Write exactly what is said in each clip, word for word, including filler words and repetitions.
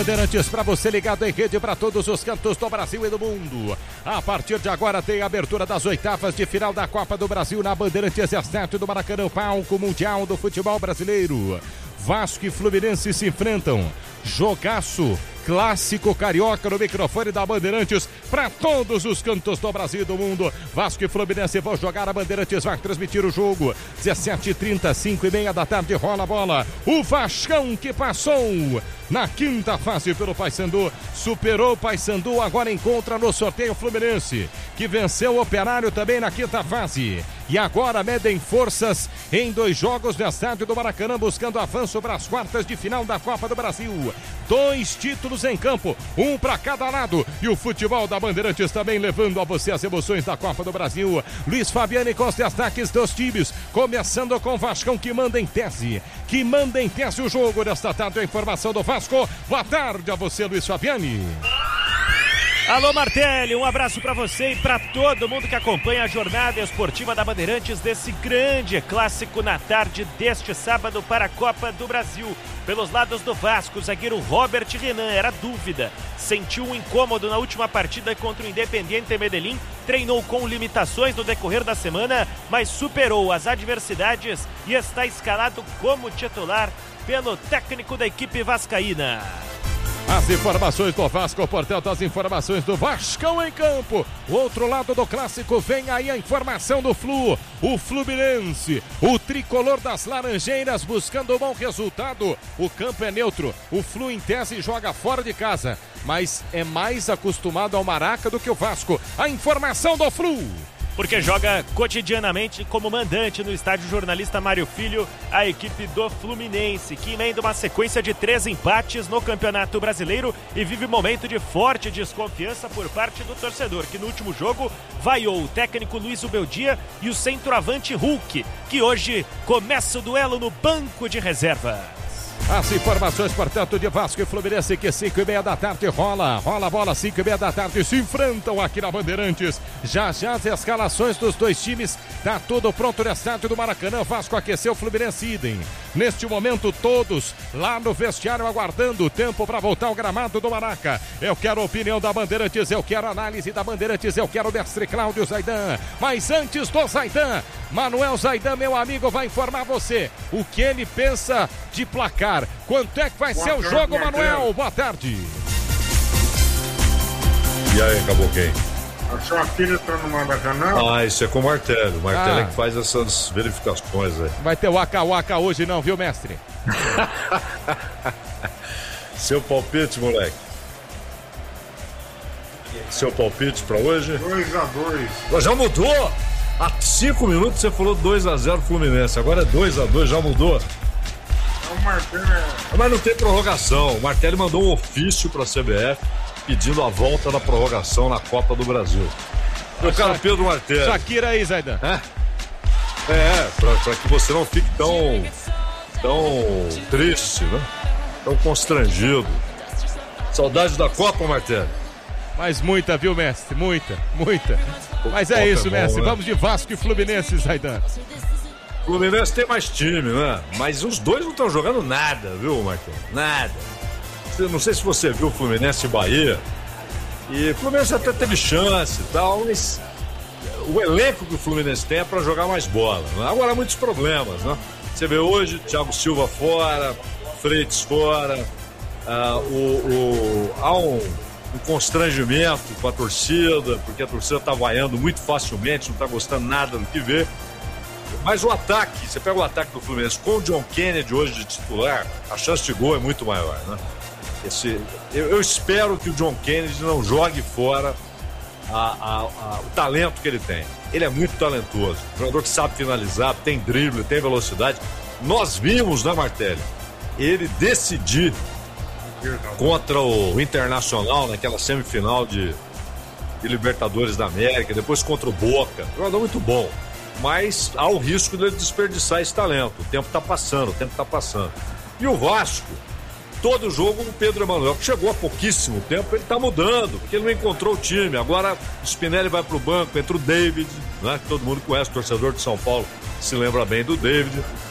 Bandeirantes, para você ligado em rede para todos os cantos do Brasil e do mundo. A partir de agora tem a abertura das oitavas de final da Copa do Brasil na Bandeirantes às sete do Maracanã, palco mundial do futebol brasileiro. Vasco e Fluminense se enfrentam. Jogaço clássico carioca no microfone da Bandeirantes para todos os cantos do Brasil e do mundo. Vasco e Fluminense vão jogar, a Bandeirantes vai transmitir o jogo. dezessete e trinta, cinco e meia da tarde, rola a bola. O Vascão que passou na quinta fase pelo Paysandu, superou o Paysandu, agora encontra no sorteio Fluminense, que venceu o Operário também na quinta fase. E agora medem forças em dois jogos no estádio do Maracanã, buscando avanço para as quartas de final da Copa do Brasil. Dois títulos em campo, um para cada lado. E o futebol da Bandeirantes também levando a você as emoções da Copa do Brasil. Luiz Fabiani com os destaques dos times, começando com o Vascão, que manda em tese, que manda em tese o jogo desta tarde. A informação do Vasco. Boa tarde a você, Luiz Fabiani. Alô, Martelli, um abraço para você e para todo mundo que acompanha a jornada esportiva da Bandeirantes desse grande clássico na tarde deste sábado para a Copa do Brasil. Pelos lados do Vasco, o zagueiro Robert Renan era dúvida, sentiu um incômodo na última partida contra o Independiente Medellín, treinou com limitações no decorrer da semana, mas superou as adversidades e está escalado como titular pelo técnico da equipe vascaína. As informações do Vasco, portanto, as informações do Vascão em campo. O outro lado do clássico, vem aí a informação do Flu. O Fluminense, o tricolor das Laranjeiras, buscando um bom resultado. O campo é neutro. O Flu, em tese, joga fora de casa, mas é mais acostumado ao Maraca do que o Vasco. A informação do Flu. Porque joga cotidianamente como mandante no estádio Jornalista Mário Filho, a equipe do Fluminense, que emenda uma sequência de três empates no Campeonato Brasileiro e vive um momento de forte desconfiança por parte do torcedor, que no último jogo vaiou o técnico Luiz Ubeldia e o centroavante Hulk, que hoje começa o duelo no banco de reserva. As informações, portanto, de Vasco e Fluminense, que cinco e meia da tarde rola, rola a bola, cinco e meia da tarde, se enfrentam aqui na Bandeirantes. Já já as escalações dos dois times, tá tudo pronto no estádio do Maracanã. Vasco aqueceu, Fluminense idem. Neste momento, todos lá no vestiário aguardando o tempo para voltar ao gramado do Maraca. Eu quero a opinião da Bandeirantes, eu quero a análise da Bandeirantes, eu quero o mestre Cláudio Zaidan. Mas antes do Zaidan, Manuel Zaidan, meu amigo, vai informar você o que ele pensa de placar. Quanto é que vai Boa ser tarde, o jogo, Martelli. Manuel? Boa tarde. E aí, acabou quem? A sua filha tá no Maracanã? Ah, isso é com o Martelli. O Martelli ah. é que faz essas verificações aí. Vai ter o Waka Waka hoje não, viu, mestre? Seu palpite, moleque. Seu palpite pra hoje? dois a dois. Já mudou? Há cinco minutos você falou dois a zero Fluminense. Agora é dois a dois, já mudou? O Martelli... Mas não tem prorrogação. O Martelli mandou um ofício pra C B F pedindo a volta da prorrogação na Copa do Brasil. Meu caro Pedro Martelli. Shakira aí, Zaidan. É, é pra, pra que você não fique tão, tão triste, né? Tão constrangido. Saudade da Copa, Martelli? Mas muita, viu, mestre? Muita, muita. Mas é Copa isso, é bom, mestre. né? Vamos de Vasco e Fluminense, Zaidan. O Fluminense tem mais time, né? Mas os dois não estão jogando nada, viu, Marcão? Nada. Não sei se você viu o Fluminense e Bahia. E o Fluminense até teve chance e tal, mas o elenco que o Fluminense tem é para jogar mais bola, né? Agora, muitos problemas, né? Você vê hoje, Thiago Silva fora, Freitas fora, ah, o, o, há um, um constrangimento com a torcida, porque a torcida tá vaiando muito facilmente, não tá gostando nada do que vê. Mas o ataque, você pega o ataque do Fluminense com o John Kennedy hoje de titular, a chance de gol é muito maior, né? Esse, eu, eu espero que o John Kennedy não jogue fora a, a, a, o talento que ele tem. Ele é muito talentoso, jogador que sabe finalizar, tem drible, tem velocidade. Nós vimos, né, Martelli, ele decidir contra o Internacional naquela semifinal de, de Libertadores da América, depois contra o Boca, jogador muito bom. Mas há o risco dele desperdiçar esse talento. O tempo está passando, o tempo está passando. E o Vasco, todo jogo o Pedro Emanuel, que chegou há pouquíssimo tempo, ele está mudando, porque ele não encontrou o time. Agora o Spinelli vai para o banco, entra o David, né, que todo mundo conhece, torcedor de São Paulo se lembra bem do David.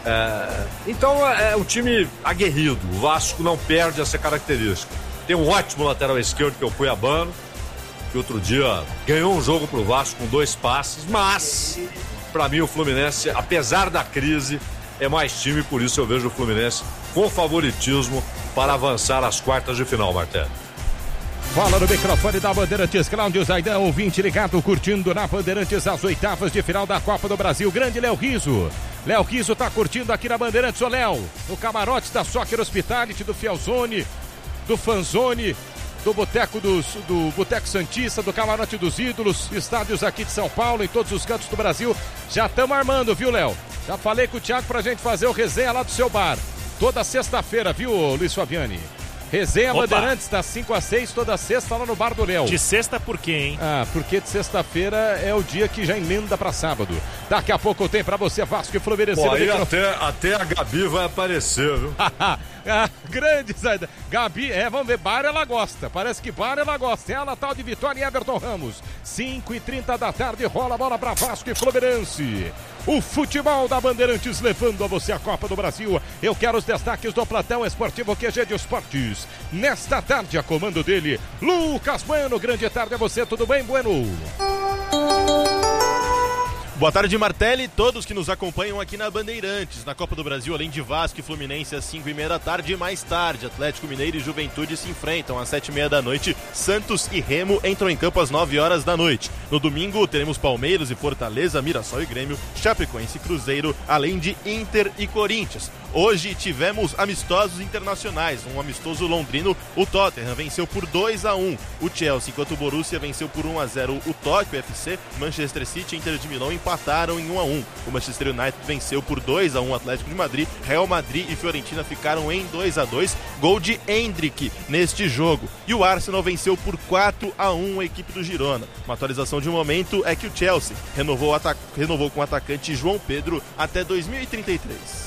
É, então é um time aguerrido. O Vasco não perde essa característica. Tem um ótimo lateral esquerdo, que é o Cuiabano, que outro dia ganhou um jogo pro Vasco com dois passes, mas para mim o Fluminense, apesar da crise, é mais time, por isso eu vejo o Fluminense com favoritismo para avançar às quartas de final, Martelo. Fala no microfone da Bandeirantes, Cláudio Zaidan, ouvinte ligado, curtindo na Bandeirantes as oitavas de final da Copa do Brasil. Grande Léo Riso. Léo Riso tá curtindo aqui na Bandeirantes. Ô Léo, no camarote da Soccer Hospitality, do Fielzone, do Fanzone, do Boteco dos, do Boteco Santista, do Camarote dos Ídolos, estádios aqui de São Paulo, em todos os cantos do Brasil. Já estamos armando, viu, Léo? Já falei com o Thiago pra gente fazer o resenha lá do seu bar. Toda sexta-feira, viu, Luiz Fabiani? Resenha Opa. Bandeirantes, das cinco às seis, toda sexta lá no Bar do Léo. De sexta por quê, hein? Ah, porque de sexta-feira é o dia que já emenda pra sábado. Daqui a pouco tem pra você Vasco e Fluminense. Pô, aí até, até a Gabi vai aparecer, viu? ah, grande saída. Gabi, é, vamos ver, bar ela gosta. Parece que bar ela gosta. Ela, tal de Vitória e Everton Ramos. cinco e trinta da tarde, rola a bola pra Vasco e Fluminense. O futebol da Bandeirantes levando a você a Copa do Brasil. Eu quero os destaques do Platão Esportivo Q G de Esportes. Nesta tarde, a comando dele, Lucas Bueno. Grande tarde a você, tudo bem, Bueno? Boa tarde, Martelli, todos que nos acompanham aqui na Bandeirantes. Na Copa do Brasil, além de Vasco e Fluminense às cinco e meia da tarde, mais tarde, Atlético Mineiro e Juventude se enfrentam às sete e meia da noite. Santos e Remo entram em campo às nove horas da noite. No domingo, teremos Palmeiras e Fortaleza, Mirassol e Grêmio, Chapecoense e Cruzeiro, além de Inter e Corinthians. Hoje tivemos amistosos internacionais, um amistoso londrino, o Tottenham venceu por dois a um o Chelsea, enquanto o Borussia venceu por um a zero o Tóquio F C, Manchester City e Inter de Milão empataram em um a um. O Manchester United venceu por dois a um o Atlético de Madrid, Real Madrid e Fiorentina ficaram em dois a dois, gol de Endrick neste jogo. E o Arsenal venceu por quatro a um a equipe do Girona. Uma atualização de momento é que o Chelsea renovou, atac- renovou com o atacante João Pedro até dois mil e trinta e três.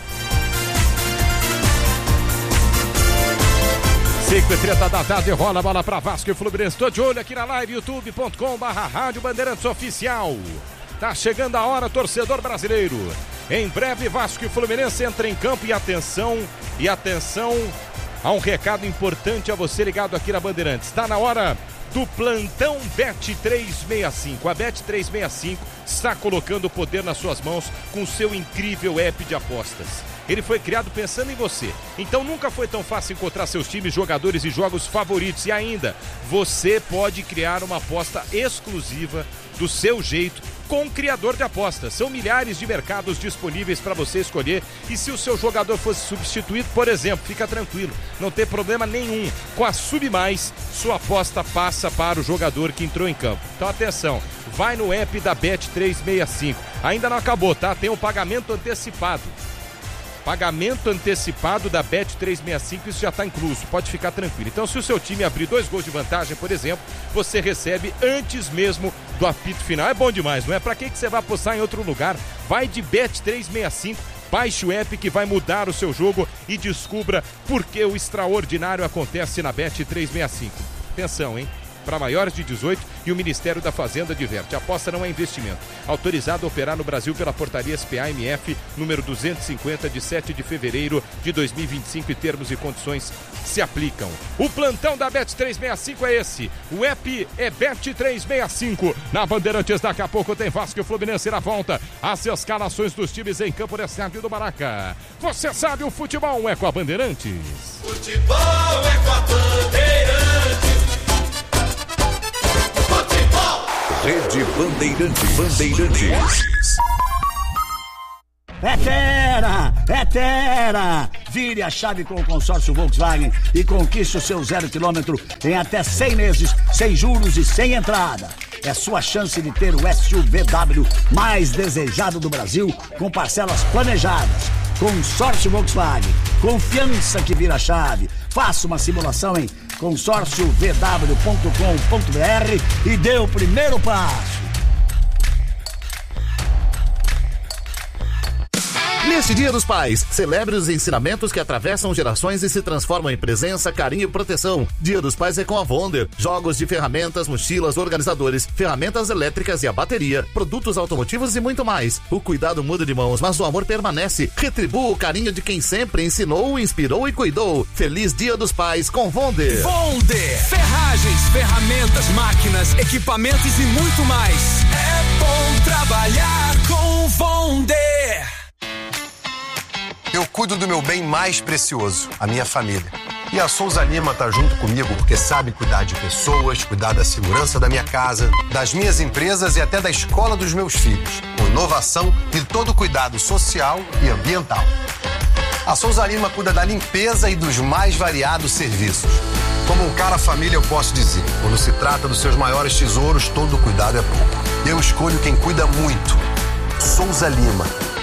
cinco e trinta da tarde, rola a bola pra Vasco e Fluminense. Tô de olho aqui na live, youtube ponto com barra Rádio Bandeirantes Oficial. Tá chegando a hora, torcedor brasileiro. Em breve, Vasco e Fluminense entram em campo. E atenção, e atenção, há um recado importante a você ligado aqui na Bandeirantes. Está na hora do plantão Bet trezentos e sessenta e cinco. A Bet trezentos e sessenta e cinco está colocando o poder nas suas mãos com o seu incrível app de apostas. Ele foi criado pensando em você. Então nunca foi tão fácil encontrar seus times, jogadores e jogos favoritos. E ainda, você pode criar uma aposta exclusiva do seu jeito com um criador de apostas. São milhares de mercados disponíveis para você escolher. E se o seu jogador fosse substituído, por exemplo, fica tranquilo, não tem problema nenhum. Com a Submais, sua aposta passa para o jogador que entrou em campo. Então atenção, vai no app da Bet trezentos e sessenta e cinco. Ainda não acabou, tá? Tem um pagamento antecipado. Pagamento antecipado da Bet trezentos e sessenta e cinco, isso já está incluso, pode ficar tranquilo. Então, se o seu time abrir dois gols de vantagem, por exemplo, você recebe antes mesmo do apito final. É bom demais, não é? Para que que você vai apostar em outro lugar? Vai de Bet trezentos e sessenta e cinco, baixe o app que vai mudar o seu jogo e descubra por que o extraordinário acontece na Bet trezentos e sessenta e cinco. Atenção, hein? Para maiores de dezoito e o Ministério da Fazenda adverte. A aposta não é investimento. Autorizado a operar no Brasil pela portaria S P A M F número duzentos e cinquenta de sete de fevereiro de dois mil e vinte e cinco e termos e condições se aplicam. O plantão da Bet trezentos e sessenta e cinco é esse. O app é Bet trezentos e sessenta e cinco. Na Bandeirantes daqui a pouco tem Vasco e Fluminense na volta. As escalações dos times em campo nesse estádio do Maraca. Você sabe, o futebol é com a Bandeirantes. Futebol é com a Bandeirantes. Rede Bandeirantes. Bandeirantes. É Terra! É Terra! Vire a chave com o consórcio Volkswagen e conquiste o seu zero quilômetro em até cem meses, sem juros e sem entrada. É sua chance de ter o S U V W mais desejado do Brasil, com parcelas planejadas. Consórcio Volkswagen. Confiança que vira chave. Faça uma simulação em consórcio v w ponto com ponto b r e dê o primeiro passo. Neste Dia dos Pais, celebre os ensinamentos que atravessam gerações e se transformam em presença, carinho e proteção. Dia dos Pais é com a Wonder. Jogos de ferramentas, mochilas, organizadores, ferramentas elétricas e a bateria, produtos automotivos e muito mais. O cuidado muda de mãos, mas o amor permanece. Retribua o carinho de quem sempre ensinou, inspirou e cuidou. Feliz Dia dos Pais com Wonder. Wonder. Ferragens, ferramentas, máquinas, equipamentos e muito mais. É bom trabalhar com Wonder. Eu cuido do meu bem mais precioso, a minha família. E a Souza Lima tá junto comigo porque sabe cuidar de pessoas, cuidar da segurança da minha casa, das minhas empresas e até da escola dos meus filhos, com inovação e todo cuidado social e ambiental. A Souza Lima cuida da limpeza e dos mais variados serviços. Como um cara família eu posso dizer, quando se trata dos seus maiores tesouros, todo cuidado é pouco. Eu escolho quem cuida muito. Souza Lima.